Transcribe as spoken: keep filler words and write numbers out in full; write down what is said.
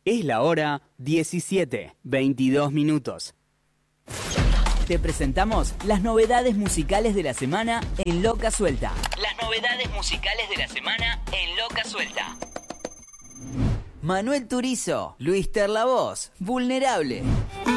Es la hora diecisiete, veintidós minutos. Te presentamos las novedades musicales de la semana en Loca Suelta. Las novedades musicales de la semana en Loca Suelta. Manuel Turizo, Luis Terlavoz, Vulnerable.